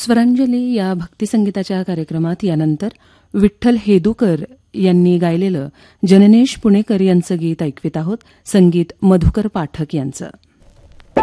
स्वरांजली या भक्तिसंगीताच्या कार्यक्रमात यानंतर विठ्ठल हेदूकर यांनी गायलेलं जननेश पुणेकर यांचं गीत ऐकवित आहोत. संगीत मधुकर पाठक यांचं.